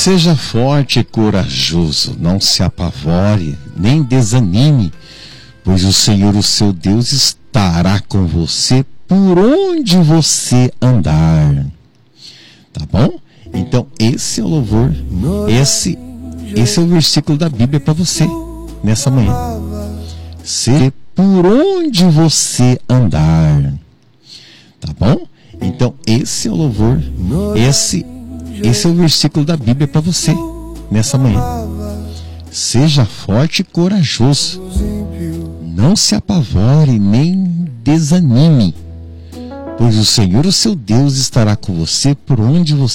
Seja forte e corajoso, não se apavore, nem desanime, pois o Senhor, o seu Deus, estará com você por onde você andar. Tá bom? Então, esse é o louvor, esse é o versículo da Bíblia para você, nessa manhã. Seja por onde você andar. Tá bom? Então, esse é o louvor, esse é o versículo da Bíblia para você, nessa manhã. Seja forte e corajoso, não se apavore nem desanime, pois o Senhor, o seu Deus, estará com você por onde você